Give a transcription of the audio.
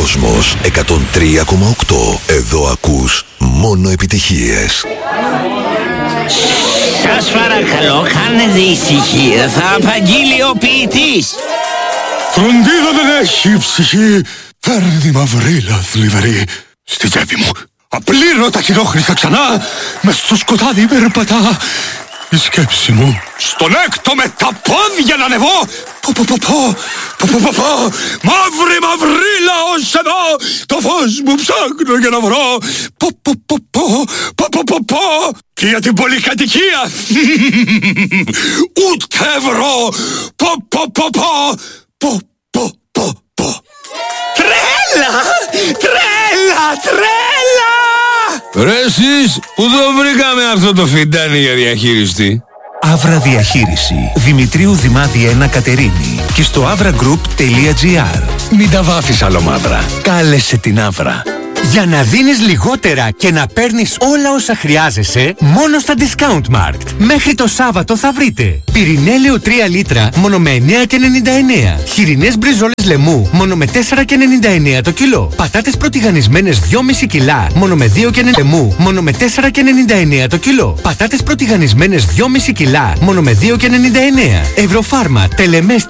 Κόσμος 103,8. Εδώ ακούς μόνο επιτυχίες. Σας παρακαλώ, κάνετε ησυχία, θα απαγγείλει ο ποιητής. Φροντίδα δεν έχει ψυχή. Φέρνει μαυρίλα θλιβερή στη τσέπη μου. Απλήρωτα κοινόχρηστα ξανά, μες στο σκοτάδι περπατά. Η σκέψη μου στον έκτο με τα πόδια να ανεβώ. Μαύρη μαυρίλα ως εδώ, το φως μου ψάχνω για να βρω. Και για την πολυκατοικία ούτε ευρώ. Τρέλα! Ρε εσείς, πού το βρήκαμε αυτό το φιντάνι για διαχείριστη? Avra Διαχείριση. Δημητρίου Δημάδη 1 Κατερίνη. Και στο avragroup.gr. Μην τα βάφεις άλλο μαύρα. Κάλεσε την Avra. Για να δίνεις λιγότερα και να παίρνεις όλα όσα χρειάζεσαι, μόνο στα Discount Mart. Μέχρι το Σάββατο θα βρείτε πυρηνέλαιο 3 λίτρα μόνο με 9,99. Χοιρινές μπριζόλες λαιμού μόνο με 4,99 το κιλό. Πατάτες πρωτιγανισμένες 2,5 κιλά μόνο με 2,99 λαιμού μόνο με 4,99 το κιλό. Πατάτες πρωτιγανισμένες 2,5 κιλά μόνο με 2,99. Ευρωφάρμα, τελεμές